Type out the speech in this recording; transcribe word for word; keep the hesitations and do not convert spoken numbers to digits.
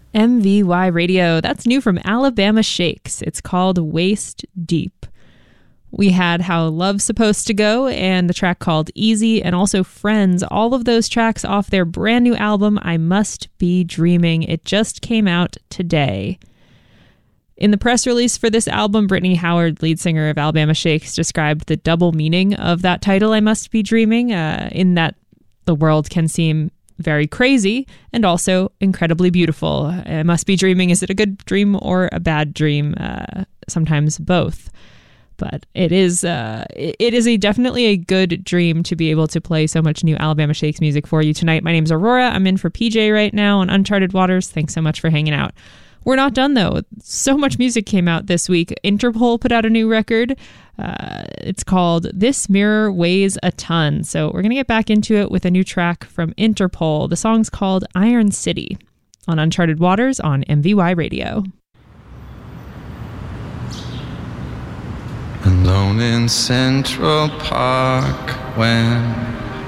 M V Y Radio. That's new from Alabama Shakes. It's called Waist Deep. We had How Love's Supposed to Go and the track called Easy, and also Friends. All of those tracks off their brand new album, I Must Be Dreaming. It just came out today. In the press release for this album, Brittany Howard, lead singer of Alabama Shakes, described the double meaning of that title, I Must Be Dreaming, uh, in that the world can seem very crazy and also incredibly beautiful. I must be dreaming. Is it a good dream or a bad dream? Uh, sometimes both. But it is uh, it is a definitely a good dream to be able to play so much new Alabama Shakes music for you tonight. My name's Aurora. I'm in for P J right now on Uncharted Waters. Thanks so much for hanging out. We're not done, though. So much music came out this week. Interpol put out a new record. Uh, it's called This Mirror Weighs a Ton. So we're going to get back into it with a new track from Interpol. The song's called Iron City on Uncharted Waters on M V Y Radio. Alone in Central Park when